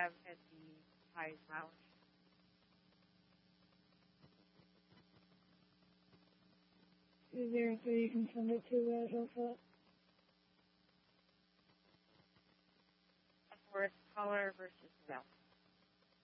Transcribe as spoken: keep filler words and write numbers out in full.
have at the highest mileage. Two zero three, you can send it to uh, Ilsa. Worth color versus belt.